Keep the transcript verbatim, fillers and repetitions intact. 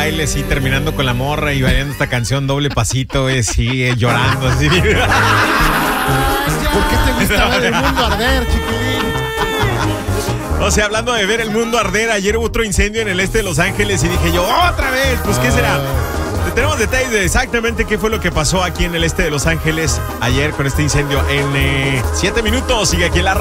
baile, así, terminando con la morra y bailando esta canción, doble pasito, eh, sí, eh, llorando, así. ¿Por qué te gusta ver el mundo arder, chiquilín? O sea, hablando de ver el mundo arder, ayer hubo otro incendio en el este de Los Ángeles y dije yo, ¡otra vez! Pues, ¿qué será? Tenemos detalles de exactamente qué fue lo que pasó aquí en el este de Los Ángeles ayer con este incendio en eh, siete minutos. Sigue aquí en la radio.